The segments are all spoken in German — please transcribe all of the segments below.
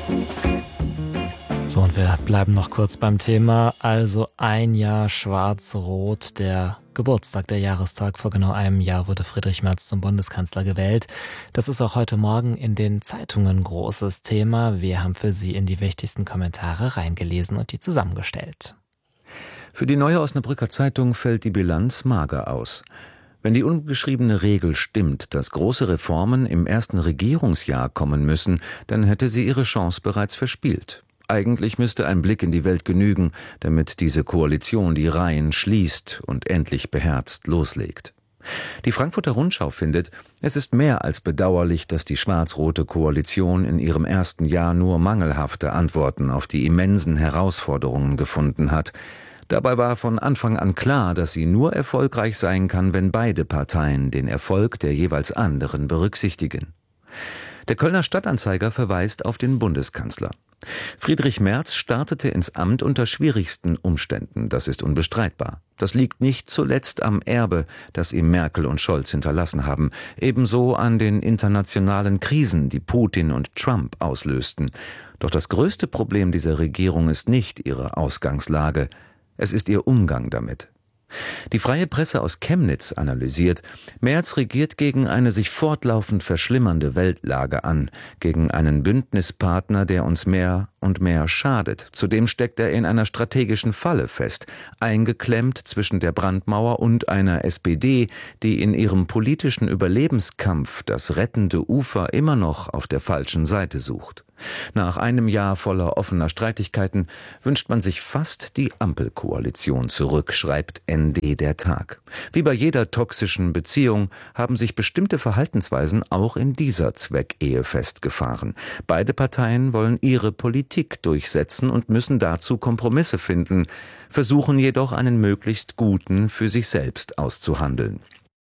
So, und wir bleiben noch kurz beim Thema. Also ein Jahr Schwarz-Rot, der Geburtstag, der Jahrestag. Vor genau einem Jahr wurde Friedrich Merz zum Bundeskanzler gewählt. Das ist auch heute Morgen in den Zeitungen großes Thema. Wir haben für Sie in die wichtigsten Kommentare reingelesen und die zusammengestellt. Für die Neue Osnabrücker Zeitung fällt die Bilanz mager aus. Wenn die ungeschriebene Regel stimmt, dass große Reformen im ersten Regierungsjahr kommen müssen, dann hätte sie ihre Chance bereits verspielt. Eigentlich müsste ein Blick in die Welt genügen, damit diese Koalition die Reihen schließt und endlich beherzt loslegt. Die Frankfurter Rundschau findet, es ist mehr als bedauerlich, dass die schwarz-rote Koalition in ihrem ersten Jahr nur mangelhafte Antworten auf die immensen Herausforderungen gefunden hat. Dabei war von Anfang an klar, dass sie nur erfolgreich sein kann, wenn beide Parteien den Erfolg der jeweils anderen berücksichtigen. Der Kölner Stadtanzeiger verweist auf den Bundeskanzler. Friedrich Merz startete ins Amt unter schwierigsten Umständen, das ist unbestreitbar. Das liegt nicht zuletzt am Erbe, das ihm Merkel und Scholz hinterlassen haben, ebenso an den internationalen Krisen, die Putin und Trump auslösten. Doch das größte Problem dieser Regierung ist nicht ihre Ausgangslage, es ist ihr Umgang damit. Die Freie Presse aus Chemnitz analysiert, Merz regiert gegen eine sich fortlaufend verschlimmernde Weltlage an, gegen einen Bündnispartner, der uns mehr und mehr schadet. Zudem steckt er in einer strategischen Falle fest, eingeklemmt zwischen der Brandmauer und einer SPD, die in ihrem politischen Überlebenskampf das rettende Ufer immer noch auf der falschen Seite sucht. Nach einem Jahr voller offener Streitigkeiten wünscht man sich fast die Ampelkoalition zurück, schreibt ND der Tag. Wie bei jeder toxischen Beziehung haben sich bestimmte Verhaltensweisen auch in dieser Zweckehe festgefahren. Beide Parteien wollen ihre Politik durchsetzen und müssen dazu Kompromisse finden, versuchen jedoch einen möglichst guten für sich selbst auszuhandeln.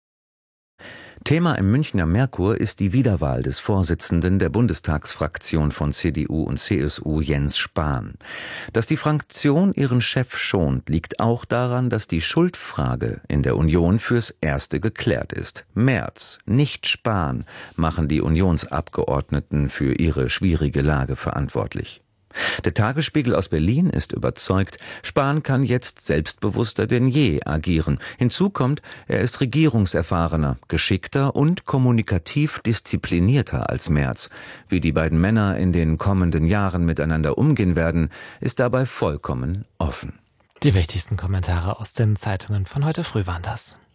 Thema im Münchner Merkur ist die Wiederwahl des Vorsitzenden der Bundestagsfraktion von CDU und CSU, Jens Spahn. Dass die Fraktion ihren Chef schont, liegt auch daran, dass die Schuldfrage in der Union fürs Erste geklärt ist. Merz, nicht Spahn, machen die Unionsabgeordneten für ihre schwierige Lage verantwortlich. Der Tagesspiegel aus Berlin ist überzeugt, Spahn kann jetzt selbstbewusster denn je agieren. Hinzu kommt, er ist regierungserfahrener, geschickter und kommunikativ disziplinierter als Merz. Wie die beiden Männer in den kommenden Jahren miteinander umgehen werden, ist dabei vollkommen offen. Die wichtigsten Kommentare aus den Zeitungen von heute früh waren das.